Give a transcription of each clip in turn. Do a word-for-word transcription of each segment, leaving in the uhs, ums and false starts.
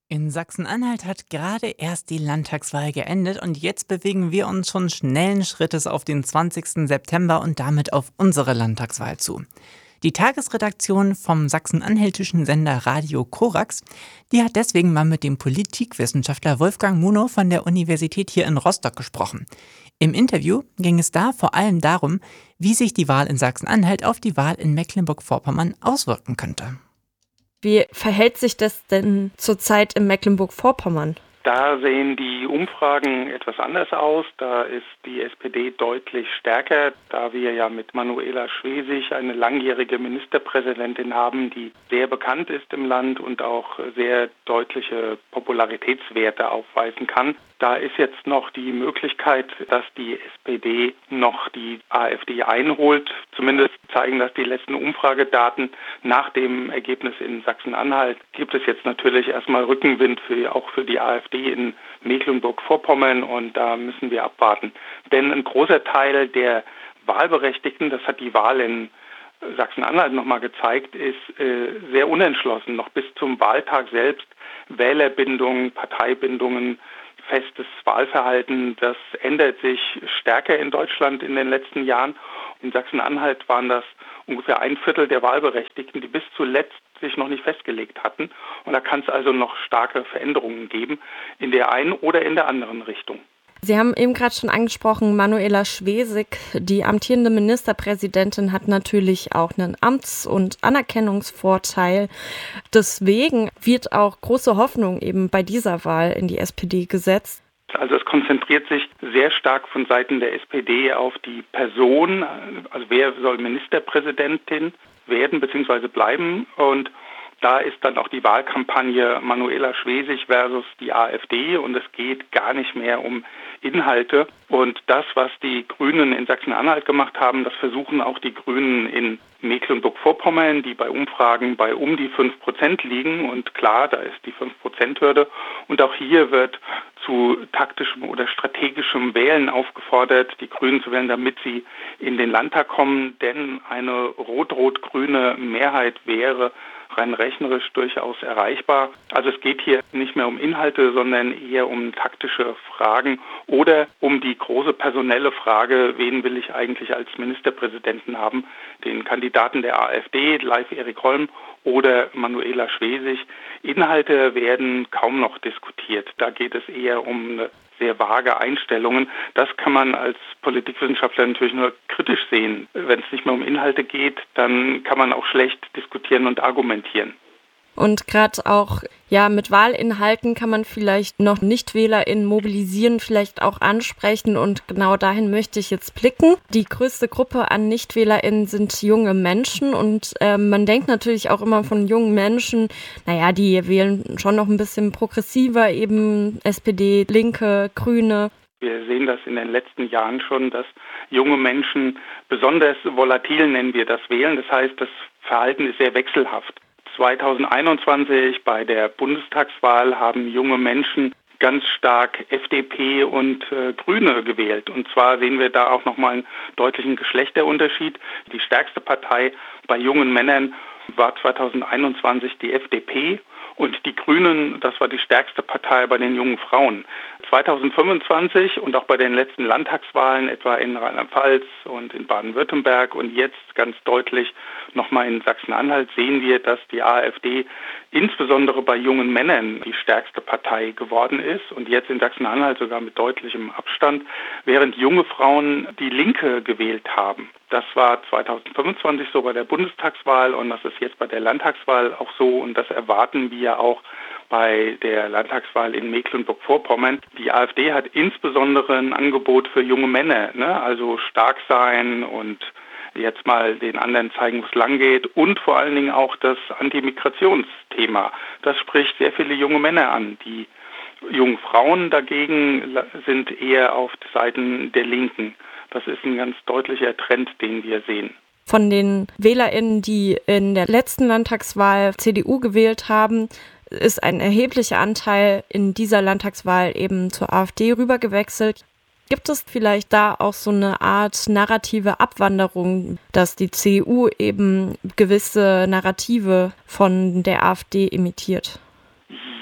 In Sachsen-Anhalt hat gerade erst die Landtagswahl geendet und jetzt bewegen wir uns schon schnellen Schrittes auf den zwanzigsten September und damit auf unsere Landtagswahl zu. Die Tagesredaktion vom sachsen-anhältischen Sender Radio Korax, die hat deswegen mal mit dem Politikwissenschaftler Wolfgang Munow von der Universität hier in Rostock gesprochen. Im Interview ging es da vor allem darum, wie sich die Wahl in Sachsen-Anhalt auf die Wahl in Mecklenburg-Vorpommern auswirken könnte. Wie verhält sich das denn zurzeit in Mecklenburg-Vorpommern? Da sehen die Umfragen etwas anders aus. Da ist die S P D deutlich stärker, da wir ja mit Manuela Schwesig eine langjährige Ministerpräsidentin haben, die sehr bekannt ist im Land und auch sehr deutliche Popularitätswerte aufweisen kann. Da ist jetzt noch die Möglichkeit, dass die S P D noch die AfD einholt. Zumindest zeigen das die letzten Umfragedaten. Nach dem Ergebnis in Sachsen-Anhalt gibt es jetzt natürlich erstmal Rückenwind für, auch für die AfD in Mecklenburg-Vorpommern, und da müssen wir abwarten. Denn ein großer Teil der Wahlberechtigten, das hat die Wahl in Sachsen-Anhalt nochmal gezeigt, ist äh, sehr unentschlossen. Noch bis zum Wahltag selbst Wählerbindungen, Parteibindungen, festes Wahlverhalten, das ändert sich stärker in Deutschland in den letzten Jahren. In Sachsen-Anhalt waren das ungefähr ein Viertel der Wahlberechtigten, die bis zuletzt sich noch nicht festgelegt hatten. Und da kann es also noch starke Veränderungen geben in der einen oder in der anderen Richtung. Sie haben eben gerade schon angesprochen, Manuela Schwesig, die amtierende Ministerpräsidentin, hat natürlich auch einen Amts- und Anerkennungsvorteil. Deswegen wird auch große Hoffnung eben bei dieser Wahl in die S P D gesetzt. Also es konzentriert sich sehr stark von Seiten der S P D auf die Person, also wer soll Ministerpräsidentin werden bzw. bleiben, und da ist dann auch die Wahlkampagne Manuela Schwesig versus die AfD, und es geht gar nicht mehr um Inhalte. Und das, was die Grünen in Sachsen-Anhalt gemacht haben, das versuchen auch die Grünen in Mecklenburg-Vorpommern, die bei Umfragen bei um die fünf Prozent liegen. Und klar, da ist die fünf Prozent Hürde. Und auch hier wird zu taktischem oder strategischem Wählen aufgefordert, die Grünen zu wählen, damit sie in den Landtag kommen. Denn eine rot-rot-grüne Mehrheit wäre rein rechnerisch durchaus erreichbar. Also es geht hier nicht mehr um Inhalte, sondern eher um taktische Fragen oder um die große personelle Frage, wen will ich eigentlich als Ministerpräsidenten haben? Den Kandidaten der AfD, Leif Erik Holm oder Manuela Schwesig. Inhalte werden kaum noch diskutiert. Da geht es eher um eine sehr vage Einstellungen. Das kann man als Politikwissenschaftler natürlich nur kritisch sehen. Wenn es nicht mehr um Inhalte geht, dann kann man auch schlecht diskutieren und argumentieren. Und gerade auch ja mit Wahlinhalten kann man vielleicht noch NichtwählerInnen mobilisieren, vielleicht auch ansprechen, und genau dahin möchte ich jetzt blicken. Die größte Gruppe an NichtwählerInnen sind junge Menschen, und äh, man denkt natürlich auch immer von jungen Menschen, naja, die wählen schon noch ein bisschen progressiver, eben S P D, Linke, Grüne. Wir sehen das in den letzten Jahren schon, dass junge Menschen besonders volatil, nennen wir das, wählen. Das heißt, das Verhalten ist sehr wechselhaft. zweitausendeinundzwanzig bei der Bundestagswahl haben junge Menschen ganz stark F D P und äh, Grüne gewählt. Und zwar sehen wir da auch nochmal einen deutlichen Geschlechterunterschied. Die stärkste Partei bei jungen Männern war zweitausendeinundzwanzig die F D P. Und die Grünen, das war die stärkste Partei bei den jungen Frauen. zweitausendfünfundzwanzig und auch bei den letzten Landtagswahlen, etwa in Rheinland-Pfalz und in Baden-Württemberg und jetzt ganz deutlich nochmal in Sachsen-Anhalt, sehen wir, dass die AfD insbesondere bei jungen Männern die stärkste Partei geworden ist und jetzt in Sachsen-Anhalt sogar mit deutlichem Abstand, während junge Frauen die Linke gewählt haben. Das war zweitausendfünfundzwanzig so bei der Bundestagswahl, und das ist jetzt bei der Landtagswahl auch so, und das erwarten wir auch bei der Landtagswahl in Mecklenburg-Vorpommern. Die AfD hat insbesondere ein Angebot für junge Männer, ne? Also stark sein und jetzt mal den anderen zeigen, wo es lang geht, und vor allen Dingen auch das Antimigrationsthema. Das spricht sehr viele junge Männer an. Die jungen Frauen dagegen sind eher auf Seiten der Linken. Das ist ein ganz deutlicher Trend, den wir sehen. Von den WählerInnen, die in der letzten Landtagswahl C D U gewählt haben, ist ein erheblicher Anteil in dieser Landtagswahl eben zur AfD rübergewechselt. Gibt es vielleicht da auch so eine Art narrative Abwanderung, dass die C D U eben gewisse Narrative von der AfD imitiert?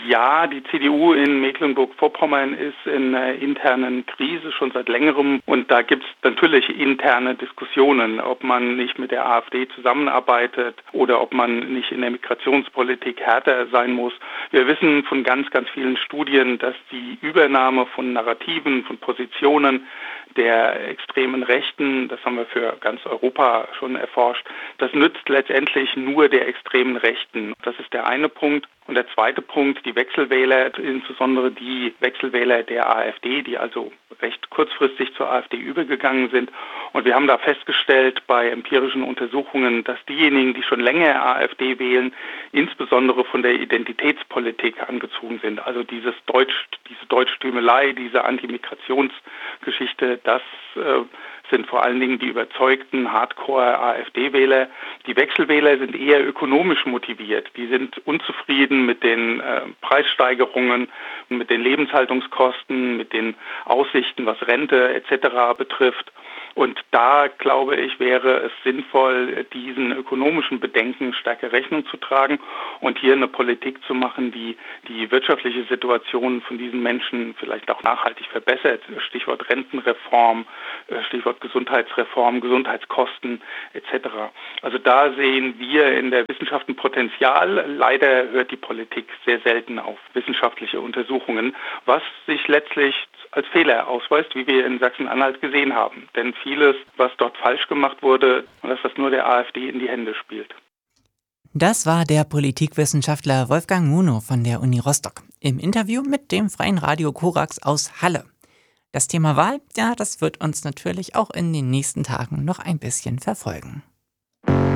Ja, die C D U in Mecklenburg-Vorpommern ist in einer internen Krise schon seit längerem und da gibt es natürlich interne Diskussionen, ob man nicht mit der AfD zusammenarbeitet oder ob man nicht in der Migrationspolitik härter sein muss. Wir wissen von ganz, ganz vielen Studien, dass die Übernahme von Narrativen, von Positionen der extremen Rechten, das haben wir für ganz Europa schon erforscht, das nützt letztendlich nur der extremen Rechten. Das ist der eine Punkt. Und der zweite Punkt, die Wechselwähler, insbesondere die Wechselwähler der AfD, die also recht kurzfristig zur AfD übergegangen sind. Und wir haben da festgestellt bei empirischen Untersuchungen, dass diejenigen, die schon länger AfD wählen, insbesondere von der Identitätspolitik angezogen sind. Also dieses Deutsch, diese Deutschtümelei, diese Antimigrationsgeschichte, das äh, sind vor allen Dingen die überzeugten Hardcore-AfD-Wähler. Die Wechselwähler sind eher ökonomisch motiviert. Die sind unzufrieden mit den äh, Preissteigerungen, mit den Lebenshaltungskosten, mit den Aussichten, was Rente et cetera betrifft. Und da, glaube ich, wäre es sinnvoll, diesen ökonomischen Bedenken stärker Rechnung zu tragen und hier eine Politik zu machen, die die wirtschaftliche Situation von diesen Menschen vielleicht auch nachhaltig verbessert. Stichwort Rentenreform, Stichwort Gesundheitsreform, Gesundheitskosten et cetera. Also da sehen wir in der Wissenschaft ein Potenzial. Leider hört die Politik sehr selten auf wissenschaftliche Untersuchungen, was sich letztlich als Fehler ausweist, wie wir in Sachsen-Anhalt gesehen haben. Denn vieles, was dort falsch gemacht wurde, dass das nur der AfD in die Hände spielt. Das war der Politikwissenschaftler Wolfgang Munow von der Uni Rostock im Interview mit dem Freien Radio Korax aus Halle. Das Thema Wahl, ja, das wird uns natürlich auch in den nächsten Tagen noch ein bisschen verfolgen.